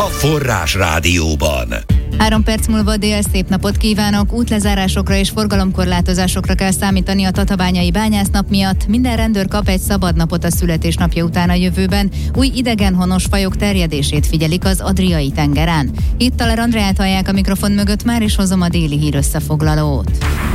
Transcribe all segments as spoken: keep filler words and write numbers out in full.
Forrás Rádióban. Három perc múlva dél, szép napot kívánok! Útlezárásokra és forgalomkorlátozásokra kell számítani a tatabányai bányásznap miatt. Minden rendőr kap egy szabad napot a születésnapja után a jövőben. Új idegenhonos fajok terjedését figyelik az Adriai tengeren. Itt Taler Andreát hallják a mikrofon mögött, már is hozom a déli hír összefoglalót.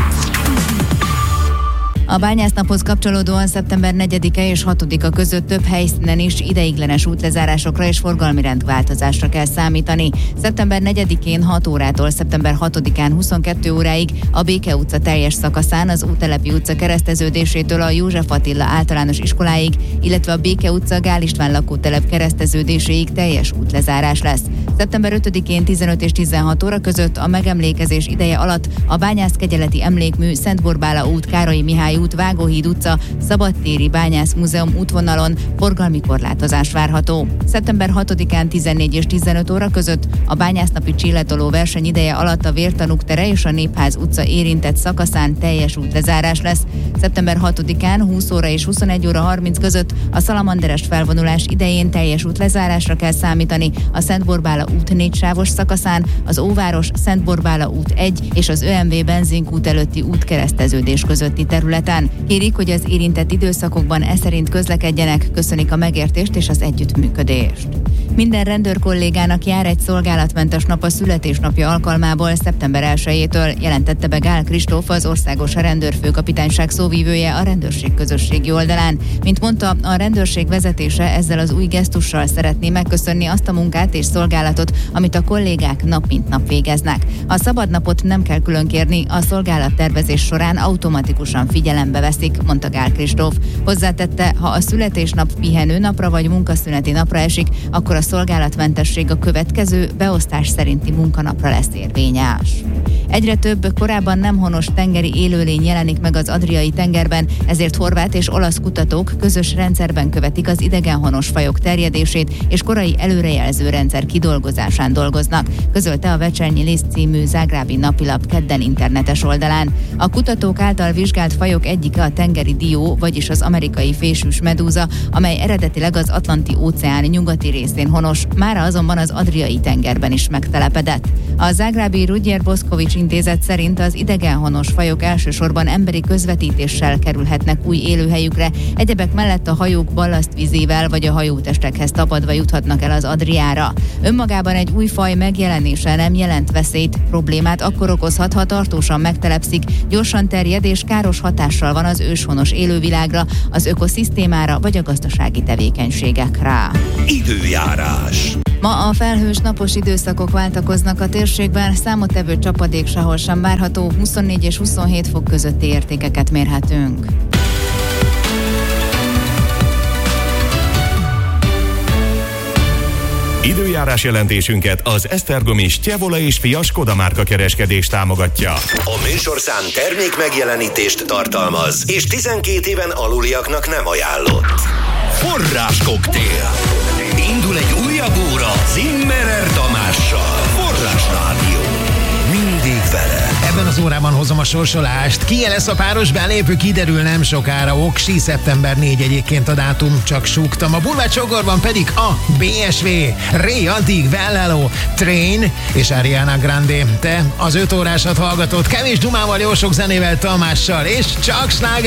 A bányásznaphoz kapcsolódóan szeptember negyedike és hatodika között több helyszínen is ideiglenes útlezárásokra és forgalmi rendváltozásra kell számítani. szeptember negyedikén hat órától szeptember hatodikán huszonkettő óráig a Béke utca teljes szakaszán az Úttelepi utca kereszteződésétől a József Attila általános iskoláig, illetve a Béke utca Gál István lakótelep kereszteződéséig teljes útlezárás lesz. szeptember ötödikén tizenöt és tizenhat óra között a megemlékezés ideje alatt a Bányászkegyeleti Emlékmű, Szent Borbála út, Károlyi Mihály út, Vágóhíd utca, Szabadtéri Bányászmúzeum útvonalon forgalmi korlátozás várható. szeptember hatodikán tizennégy és tizenöt óra között a bányásznapi csillatoló verseny ideje alatt a Vértanúk tere és a Népház utca érintett szakaszán teljes útlezárás lesz. szeptember hatodikán húsz óra és huszonegy óra harminc között a Szalamanderes felvonulás idején teljes útlezárásra kell számítani a Szent Borbála út négy sávos szakaszán, az Óváros Szent Borbála út egy és az ÖMV benzinkút előtti útkereszteződés közötti területen. Kérik, hogy az érintett időszakokban e szerint közlekedjenek, köszönik a megértést és az együttműködést. Minden rendőr kollégának jár egy szolgálatmentes nap a születésnapja alkalmából szeptember elsejétől, jelentette be Gál Kristóf, az Országos Rendőrfőkapitányság szóvívője a rendőrség közösségi oldalán. Mint mondta, a rendőrség vezetése ezzel az új gesztussal szeretné megköszönni azt a munkát és szolgálatot, amit a kollégák nap mint nap végeznek. A szabadnapot nem kell külön kérni, a szolgálattervezés során automatikusan figyelembe veszik, mondta Gál Kristóf. Hozzátette, ha a születésnap pihenőnapra vagy munkaszüneti napra esik, akkor a szolgálatmentesség a következő beosztás szerinti munkanapra lesz érvényes. Egyre több korábban nem honos tengeri élőlény jelenik meg az Adriai tengerben, ezért horvát és olasz kutatók közös rendszerben követik az idegenhonos fajok terjedését, és korai előrejelző rendszer kidolgozásán dolgoznak, közölte a Večernji List című zágrábi napilap kedden internetes oldalán. A kutatók által vizsgált fajok egyike a tengeri dió, vagyis az amerikai fésűs medúza, amely eredetileg az Atlanti-óceán nyugati részén honos, mára azonban az Adriai tengerben is megtelepedett. A zágrábi Ruđer Bošković intézet szerint az idegenhonos fajok elsősorban emberi közvetítéssel kerülhetnek új élőhelyükre, egyebek mellett a hajók ballasztvizével vagy a hajótestekhez tapadva juthatnak el az Adriára. Önmagában egy új faj megjelenése nem jelent veszélyt, problémát akkor okozhat, ha tartósan megtelepszik, gyorsan terjed és káros hatással van az őshonos élővilágra, az ökoszisztémára vagy a gazdasági tevékenységekre. Időjárás. Ma a felhős napos időszakok váltakoznak a térségben, számottevő csapadék sehol sem várható, huszonnégy és huszonhét fok közötti értékeket mérhetünk. Időjárás jelentésünket az Esztergomi Stjevola és Fia Skoda márka kereskedés támogatja. A műsorszám termék megjelenítést tartalmaz, és tizenkét éven aluliaknak nem ajánlott. Forráskoktél. Indul egy újabb óra Zimmerer Tamással. Forrás Rádió. Mindig vele. Ebben az órában hozom a sorsolást. Ki lesz a páros belépő, kiderül nem sokára. Oksi, szeptember negyedike egyébként a dátum, csak súgtam. A Bulvár Csogorban pedig a bé es vé, Ray Addig, Vellelo, Train és Ariana Grande. Te az öt órásat hallgatod, kevés dumával, jó sok zenével, Tamással, és csak sláger.